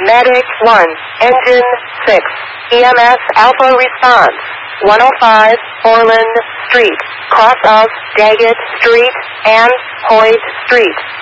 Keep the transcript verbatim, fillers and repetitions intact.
Medic one, Engine six, E M S Alpha response, one oh five Orland Street, cross of Daggett Street and Hoyt Street.